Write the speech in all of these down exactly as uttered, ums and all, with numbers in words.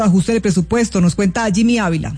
ajuste del presupuesto, nos cuenta Jimmy Ávila.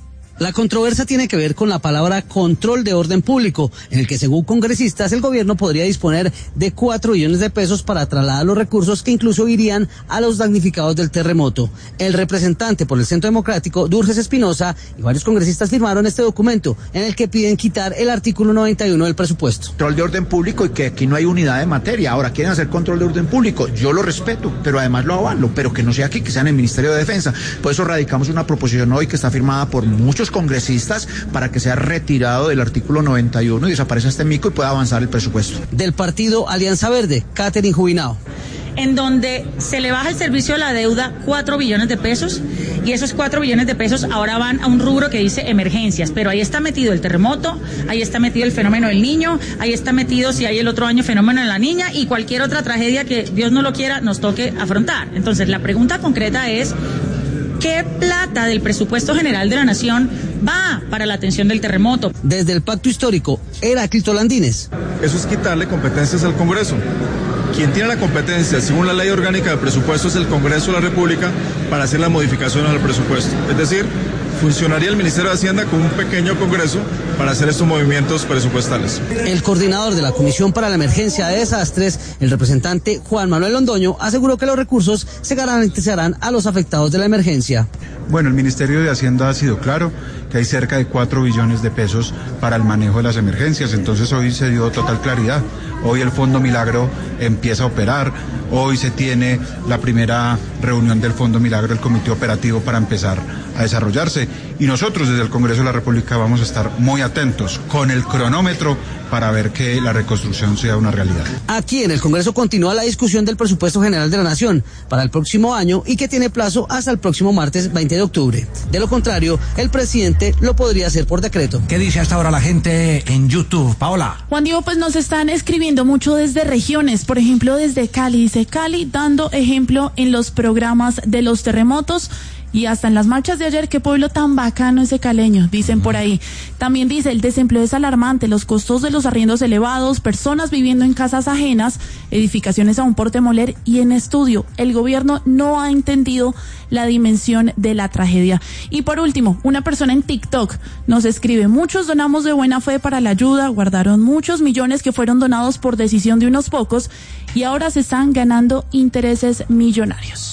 La controversia tiene que ver con la palabra control de orden público, en el que según congresistas el gobierno podría disponer de cuatro billones de pesos para trasladar los recursos que incluso irían a los damnificados del terremoto. El representante por el Centro Democrático, Durges Espinosa, y varios congresistas firmaron este documento en el que piden quitar el artículo noventa y uno del presupuesto. Control de orden público y que aquí no hay unidad de materia. Ahora quieren hacer control de orden público. Yo lo respeto, pero además lo avalo, pero que no sea aquí, que sea en el Ministerio de Defensa. Por eso radicamos una proposición hoy que está firmada por muchos congresistas para que sea retirado del artículo noventa y uno y desaparezca este mico y pueda avanzar el presupuesto. Del partido Alianza Verde, Catherine Jubinao. En donde se le baja el servicio a la deuda cuatro billones de pesos y esos cuatro billones de pesos ahora van a un rubro que dice emergencias, pero ahí está metido el terremoto, ahí está metido el fenómeno del niño, ahí está metido si hay el otro año fenómeno de la niña y cualquier otra tragedia que Dios no lo quiera nos toque afrontar. Entonces la pregunta concreta es: ¿qué plata del presupuesto general de la nación va para la atención del terremoto? Desde el Pacto Histórico, Heráclito Landines. Eso es quitarle competencias al Congreso. Quien tiene la competencia, según la ley orgánica del presupuesto, es el Congreso de la República para hacer las modificaciones al presupuesto. Es decir, funcionaría el Ministerio de Hacienda con un pequeño Congreso para hacer estos movimientos presupuestales. El coordinador de la Comisión para la Emergencia de Desastres, el representante Juan Manuel Londoño, aseguró que los recursos se garantizarán a los afectados de la emergencia. Bueno, el Ministerio de Hacienda ha sido claro que hay cerca de cuatro billones de pesos para el manejo de las emergencias, entonces hoy se dio total claridad. Hoy el Fondo Milagro empieza a operar, hoy se tiene la primera reunión del Fondo Milagro, el comité operativo para empezar a desarrollarse y nosotros desde el Congreso de la República vamos a estar muy atentos con el cronómetro para ver que la reconstrucción sea una realidad. Aquí en el Congreso continúa la discusión del presupuesto general de la Nación para el próximo año y que tiene plazo hasta el próximo martes veinte de octubre. De lo contrario, el presidente lo podría hacer por decreto. ¿Qué dice hasta ahora la gente en YouTube? Paola. Juan Diego, pues nos están escribiendo mucho desde regiones, por ejemplo desde Cali. Dice Cali dando ejemplo en los programas de los terremotos y hasta en las marchas de ayer. Qué pueblo tan bacano ese caleño, dicen por ahí. También dice, el desempleo es alarmante, los costos de los arriendos elevados, personas viviendo en casas ajenas, edificaciones aún por demoler y en estudio. El gobierno no ha entendido la dimensión de la tragedia. Y por último, una persona en TikTok nos escribe: muchos donamos de buena fe para la ayuda, guardaron muchos millones que fueron donados por decisión de unos pocos y ahora se están ganando intereses millonarios.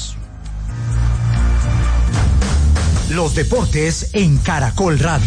Los deportes en Caracol Radio.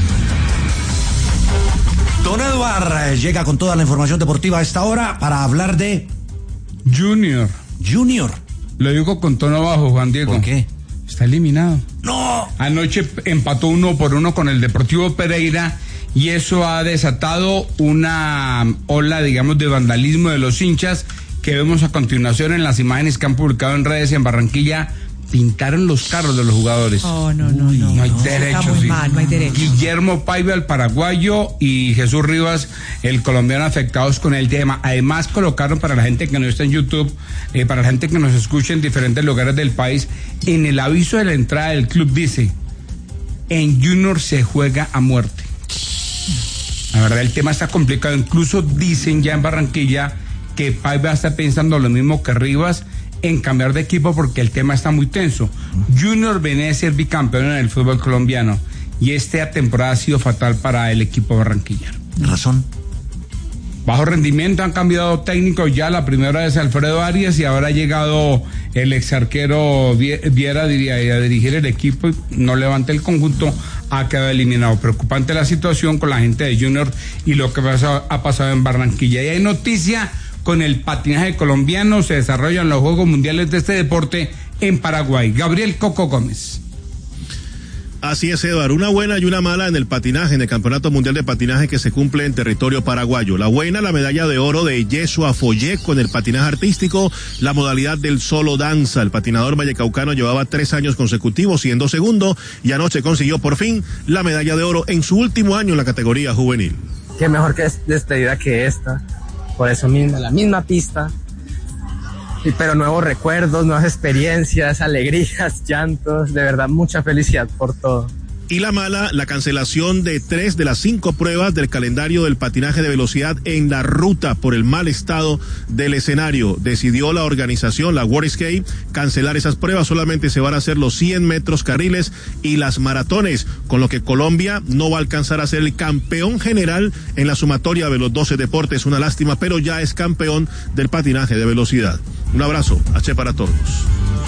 Don Eduard llega con toda la información deportiva a esta hora para hablar de Junior. Junior. Lo digo con tono bajo, Juan Diego. ¿Por qué? Está eliminado. ¡No! Anoche empató uno por uno con el Deportivo Pereira y eso ha desatado una ola, digamos, de vandalismo de los hinchas que vemos a continuación en las imágenes que han publicado en redes en Barranquilla. Pintaron los carros de los jugadores. Oh, no, no, no. No hay no, derecho. está muy sí. mal, no hay derecho. Guillermo Paiva, el paraguayo, y Jesús Rivas, el colombiano, afectados con el tema. Además, colocaron para la gente que no está en YouTube, eh, para la gente que nos escucha en diferentes lugares del país, en el aviso de la entrada del club dice: en Junior se juega a muerte. La verdad, el tema está complicado. Incluso dicen ya en Barranquilla que Paiva está pensando lo mismo que Rivas en cambiar de equipo porque el tema está muy tenso. Junior viene a ser bicampeón en el fútbol colombiano y esta temporada ha sido fatal para el equipo barranquillero. Razón. Bajo rendimiento, han cambiado técnico ya. La primera vez Alfredo Arias y ahora ha llegado el ex arquero Viera, diría, a dirigir el equipo y no levanta el conjunto, ha quedado eliminado. Preocupante la situación con la gente de Junior y lo que pasa, ha pasado en Barranquilla. Y hay noticia con el patinaje colombiano, se desarrollan los Juegos Mundiales de este deporte en Paraguay. Gabriel Coco Gómez. Así es, Eduardo, una buena y una mala en el patinaje, en el Campeonato Mundial de Patinaje que se cumple en territorio paraguayo. La buena, la medalla de oro de Yeshua Foyek con el patinaje artístico, la modalidad del solo danza. El patinador vallecaucano llevaba tres años consecutivos siendo segundo y anoche consiguió por fin la medalla de oro en su último año en la categoría juvenil. Qué mejor que despedida que esta, por eso mismo, la misma pista. Y, pero nuevos recuerdos, nuevas experiencias, alegrías, llantos, de verdad mucha felicidad por todo. Y la mala, la cancelación de tres de las cinco pruebas del calendario del patinaje de velocidad en la ruta por el mal estado del escenario. Decidió la organización, la World Skate, cancelar esas pruebas. Solamente se van a hacer los cien metros carriles y las maratones, con lo que Colombia no va a alcanzar a ser el campeón general en la sumatoria de los doce deportes. Una lástima, pero ya es campeón del patinaje de velocidad. Un abrazo, H para todos.